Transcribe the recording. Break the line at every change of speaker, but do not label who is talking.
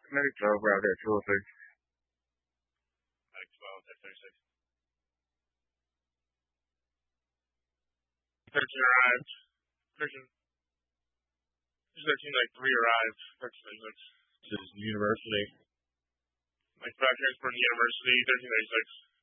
Maybe 12 around there, 206.
Like 12, 36. 13 arrived. Christian. 13, like 3 arrived. 13, 36.
This is University.
Like back transport to University, 13, 36.